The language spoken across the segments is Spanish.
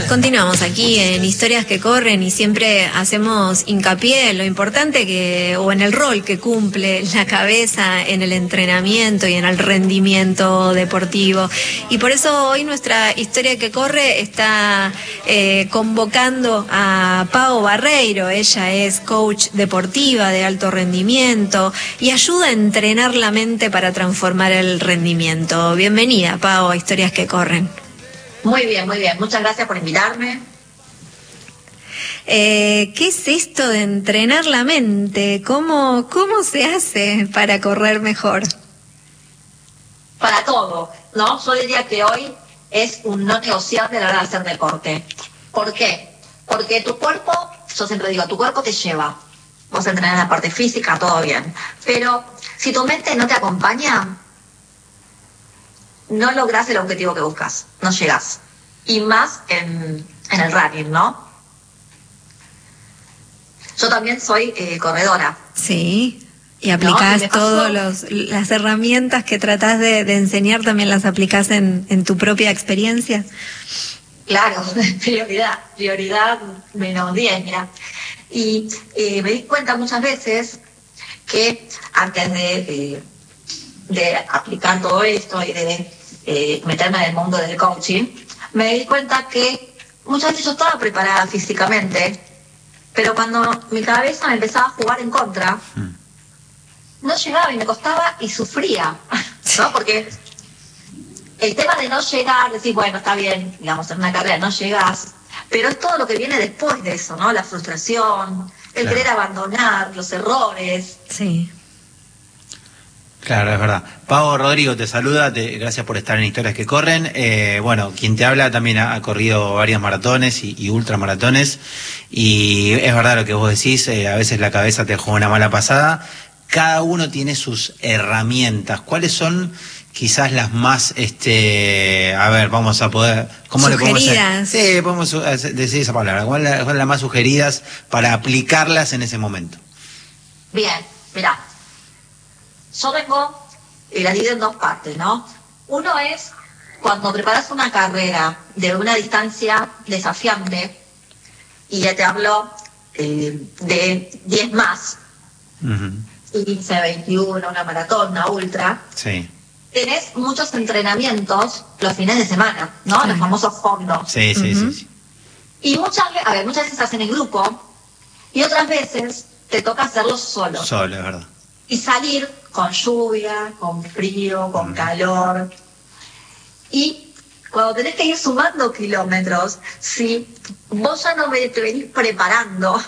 Continuamos aquí en Historias que Corren y siempre hacemos hincapié en lo importante o en el rol que cumple la cabeza en el entrenamiento y en el rendimiento deportivo. Y por eso hoy nuestra Historia que Corre está convocando a Pao Barreiro. Ella es coach deportiva de alto rendimiento y ayuda a entrenar la mente para transformar el rendimiento. Bienvenida, Pao, a Historias que Corren. Muy bien, muy bien. Muchas gracias por invitarme. ¿Qué es esto de entrenar la mente? ¿Cómo se hace para correr mejor? Para todo, ¿no? Yo diría que hoy es un no negociable a la hora de hacer deporte. ¿Por qué? Porque tu cuerpo, yo siempre digo, tu cuerpo te lleva. Vos entrenás en la parte física, todo bien. Pero si tu mente no te acompaña, no lográs el objetivo que buscas, no llegás. Y más en el running, ¿no? Yo también soy corredora. Sí, y aplicás todas las herramientas que tratás de enseñar, también las aplicás en tu propia experiencia. Claro, prioridad menos 10, mira. Y me di cuenta muchas veces que antes de aplicar todo esto y de meterme en el mundo del coaching, me di cuenta que muchas veces yo estaba preparada físicamente, pero cuando mi cabeza me empezaba a jugar en contra, no llegaba y me costaba y sufría, ¿no? Porque el tema de no llegar, decir, bueno, está bien, digamos, en una carrera no llegás, pero es todo lo que viene después de eso, ¿no? La frustración, el querer abandonar, los errores. Sí. Claro, es verdad. Pao, Rodrigo te saluda, gracias por estar en Historias que Corren. Bueno, quien te habla también ha corrido varias maratones y ultramaratones, y es verdad lo que vos decís, a veces la cabeza te juega una mala pasada. Cada uno tiene sus herramientas. ¿Cuáles son quizás las más, a ver, vamos a poder, ¿cómo sugeridas? Le podemos hacer? Sí, podemos decir esa palabra. ¿Cuáles son las más sugeridas para aplicarlas en ese momento? Bien, mirá. Yo vengo y la divido en dos partes, ¿no? Uno es cuando preparas una carrera de una distancia desafiante, y ya te hablo de 10 más, 15, 21, una maratón, una ultra. Sí. Tenés muchos entrenamientos los fines de semana, ¿no? Los famosos fondos. Sí. Y muchas veces se hacen en grupo y otras veces te toca hacerlo solo. Solo, es verdad. Y salir con lluvia, con frío, con calor. Y cuando tenés que ir sumando kilómetros, si vos ya no te venís preparando,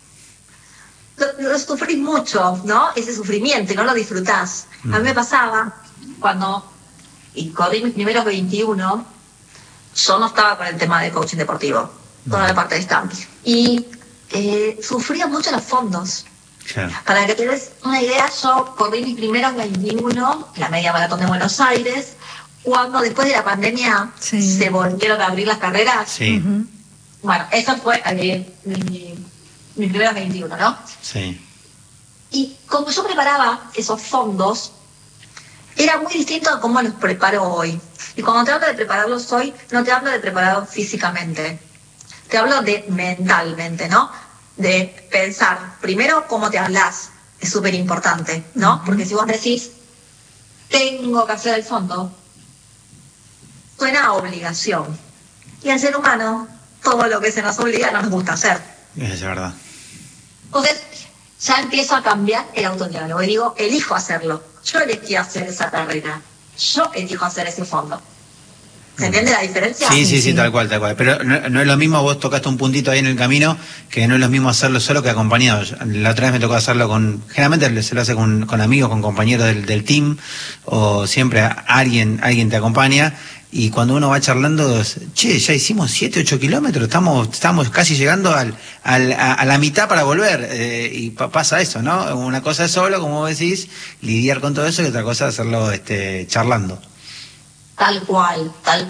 lo sufrís mucho, ¿no? Ese sufrimiento, y no lo disfrutás. A mí me pasaba cuando corrí mis primeros 21, yo no estaba con el tema de coaching deportivo, toda la parte de distancia. Y sufría mucho los fondos. Claro. Para que te des una idea, yo corrí mis primeros 21, la media maratón de Buenos Aires, cuando después de la pandemia se volvieron a abrir las carreras. Sí. Bueno, eso fue mis primeros 21, ¿no? Sí. Y como yo preparaba esos fondos, era muy distinto a cómo los preparo hoy. Y cuando te hablo de prepararlos hoy, no te hablo de prepararlos físicamente, te hablo de mentalmente, ¿no? De pensar, primero, cómo te hablas, es súper importante, ¿no? Porque si vos decís, tengo que hacer el fondo, suena a obligación. Y al ser humano, todo lo que se nos obliga no nos gusta hacer. Es verdad. Entonces, ya empiezo a cambiar el autodiálogo y digo, elijo hacerlo. Yo elegí hacer esa carrera. Yo elijo hacer ese fondo. ¿Se entiende la diferencia? Sí, tal cual. Pero no es lo mismo, vos tocaste un puntito ahí en el camino, que no es lo mismo hacerlo solo que acompañado. La otra vez me tocó hacerlo generalmente se lo hace con amigos, con compañeros del team, o siempre alguien te acompaña, y cuando uno va charlando, ya hicimos 7, 8 kilómetros, estamos casi llegando a la mitad para volver, y pasa eso, ¿no? Una cosa es solo, como vos decís, lidiar con todo eso, y otra cosa es hacerlo charlando. Tal cual.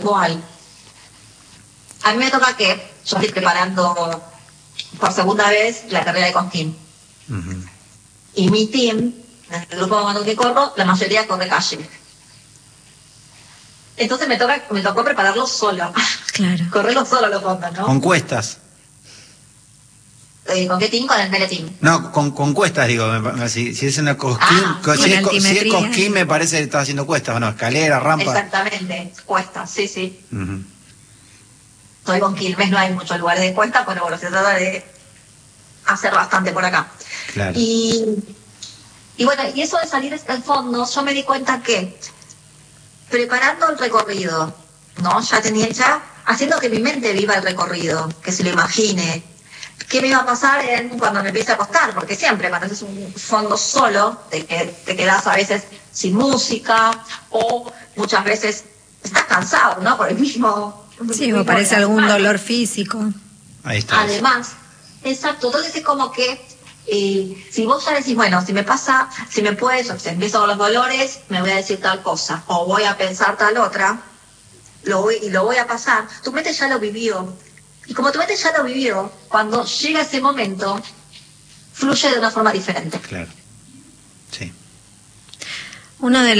A mí me toca que yo estoy preparando por segunda vez la carrera de Cosquín. Y mi team, en el grupo de que corro, la mayoría corre calle. Entonces me tocó prepararlo solo. Claro. Correrlo solo los fondos, ¿no? Con cuestas. ¿Con qué team? Con el Meleteam. No, con cuestas, digo. Si es una cosquín, si es cosquín, me parece que estás haciendo cuestas, ¿o no? Escalera, rampa. Exactamente, cuestas, sí. Uh-huh. Estoy con Quilmes, no hay muchos lugares de cuestas, pero bueno, se trata de hacer bastante por acá. Claro. Y bueno, y eso de salir al fondo, yo me di cuenta que preparando el recorrido, ¿no? Ya haciendo que mi mente viva el recorrido, que se lo imagine. ¿Qué me iba a pasar cuando me empiece a acostar? Porque siempre cuando haces un fondo solo, te quedas a veces sin música o muchas veces estás cansado, ¿no? Por el mismo... Sí, o parece algún dolor físico. Ahí está. Además, exacto, entonces es como que si vos ya decís, bueno, si me puedes, o si empiezo con los dolores, me voy a decir tal cosa, o voy a pensar tal otra, lo voy a pasar, tu mente ya lo vivió. Y como tu mente ya lo vivió, cuando llega ese momento, fluye de una forma diferente. Claro, sí. Uno de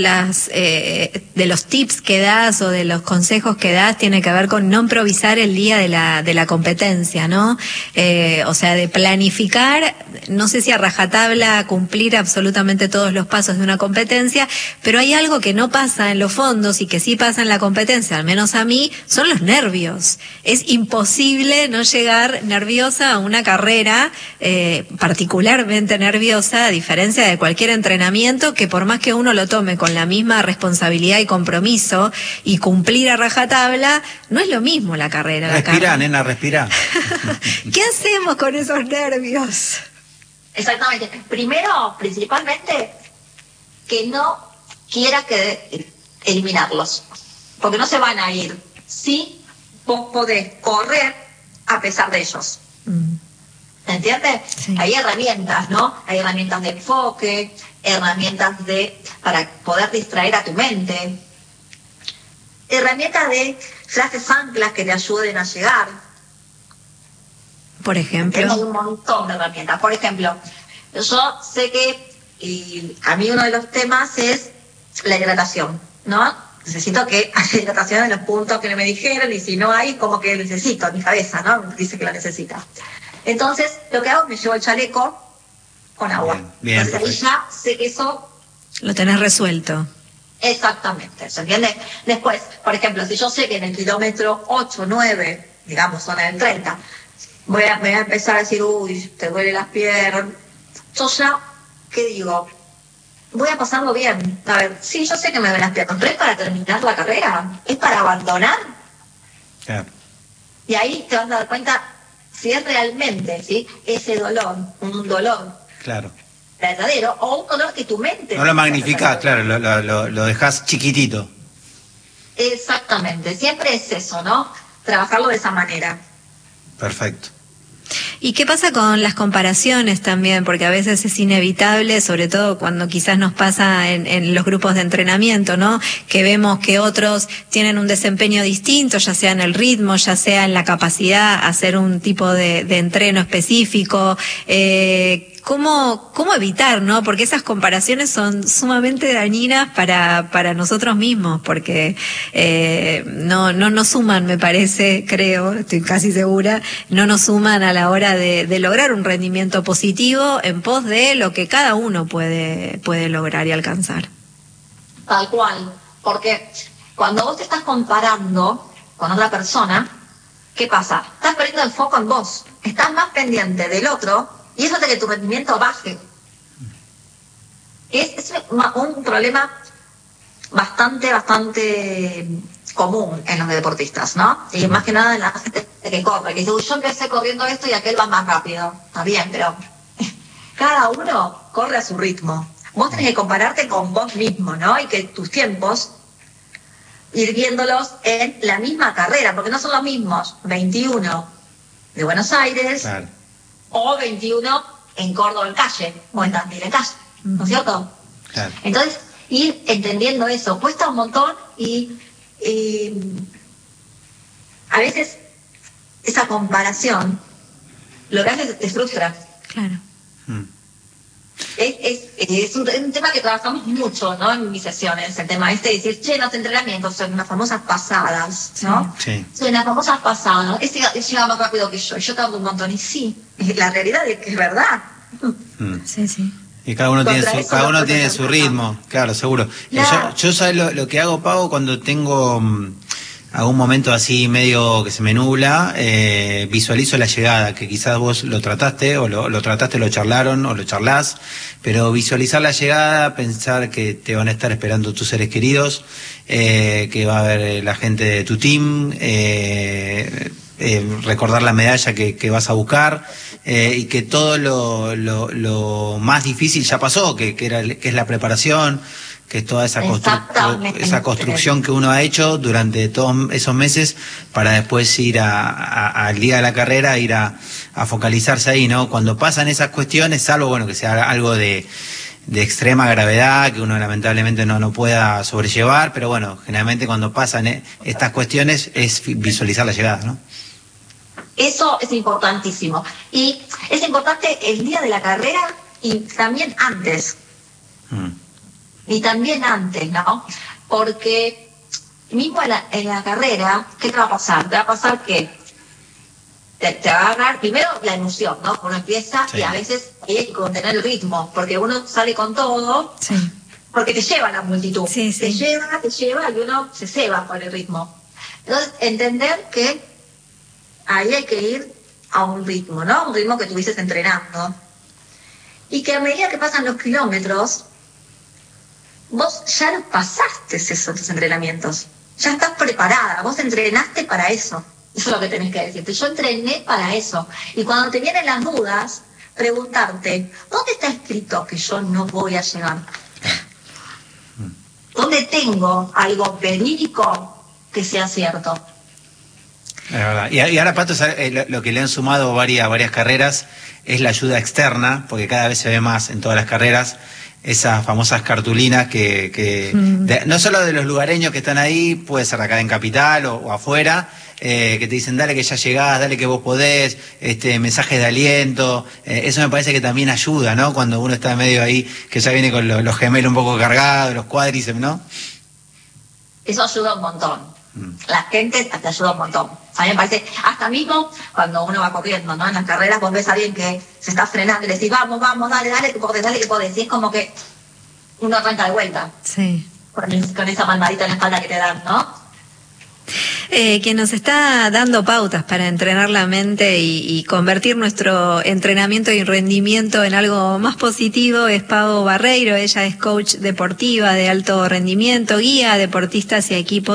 los tips que das o de los consejos que das tiene que ver con no improvisar el día de la competencia, ¿no? O sea, de planificar, no sé si a rajatabla cumplir absolutamente todos los pasos de una competencia, pero hay algo que no pasa en los fondos y que sí pasa en la competencia, al menos a mí, son los nervios. Es imposible no llegar nerviosa a una carrera, particularmente nerviosa, a diferencia de cualquier entrenamiento que por más que uno lo tome con la misma responsabilidad y compromiso y cumplir a rajatabla, no es lo mismo la carrera. Respirá, nena, respirá. ¿Qué hacemos con esos nervios? Exactamente. Primero, principalmente, que no quiera eliminarlos, porque no se van a ir. Sí, vos podés correr a pesar de ellos. ¿Entiendes? Sí. Hay herramientas, ¿no? Hay herramientas de enfoque, herramientas para poder distraer a tu mente, herramientas de frases anclas que te ayuden a llegar. Por ejemplo. Tengo un montón de herramientas. Por ejemplo, yo sé que a mí uno de los temas es la hidratación, ¿no? Necesito que haya hidratación en los puntos que me dijeron, y si no hay, como que necesito, mi cabeza, ¿no? Dice que lo necesita. Entonces, lo que hago es me llevo el chaleco con agua. Bien, entonces ahí ya sé que eso... Lo tenés resuelto. Exactamente, ¿se entiende? Después, por ejemplo, si yo sé que en el kilómetro 8, 9, digamos, zona del 30, me voy a empezar a decir, uy, te duele las piernas. Yo ya, ¿qué digo? Voy a pasarlo bien. A ver, sí, yo sé que me duelen las piernas, pero ¿es para terminar la carrera? ¿Es para abandonar? Claro. Y ahí te vas a dar cuenta si es realmente, ¿sí?, ese dolor, un dolor Claro. verdadero, o un dolor que tu mente... No lo magnificás, claro, lo dejás chiquitito. Exactamente, siempre es eso, ¿no? Trabajarlo de esa manera. Perfecto. ¿Y qué pasa con las comparaciones también? Porque a veces es inevitable, sobre todo cuando quizás nos pasa en los grupos de entrenamiento, ¿no? Que vemos que otros tienen un desempeño distinto, ya sea en el ritmo, ya sea en la capacidad a hacer un tipo de entreno específico. ¿Cómo evitar, no? Porque esas comparaciones son sumamente dañinas para nosotros mismos, porque no nos suman, me parece, creo, estoy casi segura, no nos suman a la hora de lograr un rendimiento positivo en pos de lo que cada uno puede lograr y alcanzar. Tal cual, porque cuando vos te estás comparando con otra persona, ¿qué pasa? Estás perdiendo el foco en vos, estás más pendiente del otro, y eso hace que tu rendimiento baje. Es un problema bastante común en los deportistas, ¿no? Y más que nada en la gente que corre, que dice, uy, yo empecé corriendo esto y aquel va más rápido. Está bien, pero cada uno corre a su ritmo. Vos tenés que compararte con vos mismo, ¿no? Y que tus tiempos, ir viéndolos en la misma carrera, porque no son los mismos 21 de Buenos Aires, claro, o 21 en Córdoba en calle, o en Tandil en calle, ¿no es cierto? Claro. Entonces, ir entendiendo eso cuesta un montón, y a veces esa comparación lo que hace es te frustra. Claro. Es un tema que trabajamos mucho, ¿no? En mis sesiones, el tema de decir, che, los entrenamientos son unas famosas pasadas, ¿no? Sí. Son unas famosas pasadas, ese llega más rápido que yo tardo un montón, y sí, la realidad es que es verdad. Sí. Y cada uno tiene su ritmo, claro, seguro. Claro. Yo ¿sabes lo que hago, Pau, cuando tengo algún momento así medio que se me nubla? Visualizo la llegada, que quizás vos lo trataste, o lo trataste, lo charlaron, o lo charlás, pero visualizar la llegada, pensar que te van a estar esperando tus seres queridos, que va a haber la gente de tu team, recordar la medalla que vas a buscar, y que todo lo más difícil ya pasó, que es la preparación, que es toda esa construcción que uno ha hecho durante todos esos meses para después ir al día de la carrera, ir a focalizarse ahí, ¿no? Cuando pasan esas cuestiones, salvo, bueno, que sea algo de extrema gravedad, que uno lamentablemente no pueda sobrellevar, pero bueno, generalmente cuando pasan estas cuestiones es visualizar la llegada, ¿no? Eso es importantísimo. Y es importante el día de la carrera y también antes. Y también antes, ¿no? Porque mismo en la carrera, ¿qué te va a pasar? Te va a pasar que te va a agarrar primero la emoción, ¿no? Uno empieza y a veces hay que contener el ritmo, porque uno sale con todo, porque te lleva la multitud. Te lleva y uno se ceba por el ritmo. Entonces, entender que ahí hay que ir a un ritmo, ¿no? Un ritmo que estuvieses entrenando. Y que a medida que pasan los kilómetros, vos ya lo pasaste esos entrenamientos. Ya estás preparada, vos entrenaste para eso. Eso es lo que tenés que decirte. Yo entrené para eso. Y cuando te vienen las dudas, preguntarte, ¿dónde está escrito que yo no voy a llegar? ¿Dónde tengo algo verídico que sea cierto? Es verdad. Y ahora, Pato, lo que le han sumado varias carreras es la ayuda externa, porque cada vez se ve más en todas las carreras esas famosas cartulinas no solo de los lugareños que están ahí, puede ser acá en Capital o afuera, que te dicen dale que ya llegás, dale que vos podés, mensajes de aliento, eso me parece que también ayuda, ¿no? Cuando uno está medio ahí, que ya viene con los gemelos un poco cargados, los cuádriceps, ¿no? Eso ayuda un montón. La gente te ayuda un montón. A mí me parece, hasta mismo cuando uno va corriendo, ¿no? En las carreras vos ves a alguien que se está frenando y le decís, vamos, dale, que podés. Y es como que uno arranca de vuelta. Sí. Con esa palmadita en la espalda que te dan, ¿no? Quien nos está dando pautas para entrenar la mente y convertir nuestro entrenamiento y rendimiento en algo más positivo es Pau Barreiro. Ella es coach deportiva de alto rendimiento, guía a deportistas y equipos